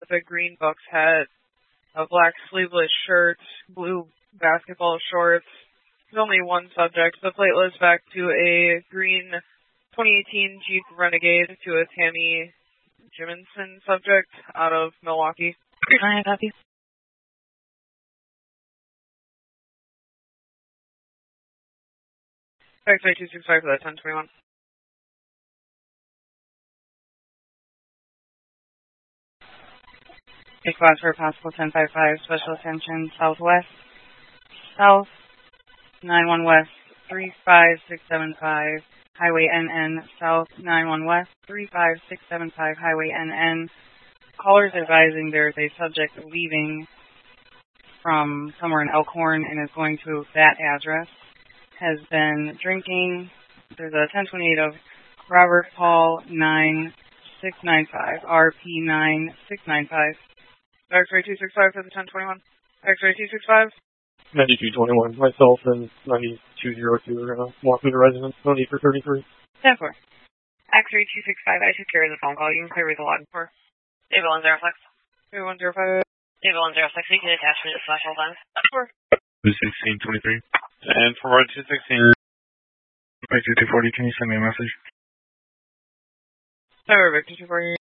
with a green Bucks hat, a black sleeveless shirt, blue basketball shorts. There's only one subject. The plate lists back to a green 2018 Jeep Renegade to a Tammy Jiminson subject out of Milwaukee. I copy. X-ray 265 for that 1021. Request for possible 1055, special attention, southwest, south, 91 west, 35675, highway NN, south, 91 west, 35675, highway NN. Callers advising there's a subject leaving from somewhere in Elkhorn and is going to that address. Has been drinking. There's a 1028 of Robert Paul 9695, RP 9695. X-ray 265 for the 1021. X-ray 265. 9221. Myself and 9202 are going to walk through the residence. No need for 33. 10-4. X-ray 265. I took care of the phone call. You can clear with the log for. David 106. David 105. David 106. You can attach me to special then. 1623. And for Road 216, 240, can you send me a message? Victor 240.